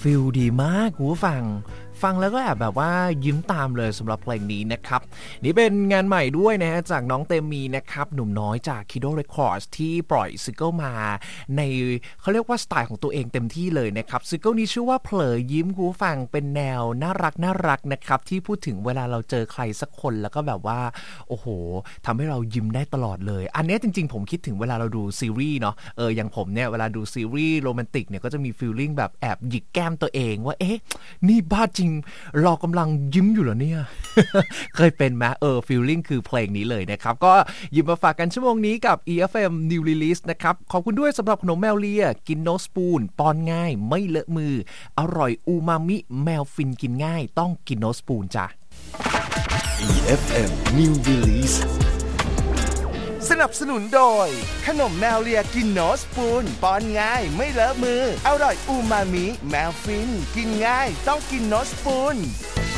ฟีลดีมากคุณผู้ฟังแล้วก็แอบแบบว่ายิ้มตามเลยสำหรับเพลงนี้นะครับนี่เป็นงานใหม่ด้วยนะฮะจากน้องเตมีนะครับหนุ่มน้อยจาก Kido Records ที่ปล่อยซิงเกิลมาในเขาเรียกว่าสไตล์ของตัวเองเต็มที่เลยนะครับซิงเกิลนี้ชื่อว่าเผลอยิ้มคุณผู้ฟังเป็นแนวน่ารักนะครับที่พูดถึงเวลาเราเจอใครสักคนแล้วก็แบบว่าโอ้โหทำให้เรายิ้มได้ตลอดเลยอันนี้จริงๆผมคิดถึงเวลาเราดูซีรีส์เนาะอย่างผมเนี่ยเวลาดูซีรีส์โรแมนติกเนี่ยก็จะมีฟีลลิ่งแบบแอบหยิกแก้มตัวเองว่าเอ๊ะนี่บ้าจริงเรากำลังยิ้มอยู่เหรอเนี่ย เคยเป็นไหมฟีลลิ่งคือเพลงนี้เลยนะครับก็หยิบมาฝากกันชั่วโมงนี้กับ EFM New Release นะครับขอบคุณด้วยสำหรับขนมแมวเลียกินโนสปูนป้อนง่ายไม่เลอะมืออร่อยอูมามิแมวฟินกินง่ายต้องกินโนสปูนจ้ะ EFM New Release สนับสนุนโดยขนมแมวเลียกินโนสปูนป้อนง่ายไม่เลอะมืออร่อยอูมามิแมวฟินกินง่ายต้องกินโนสปูน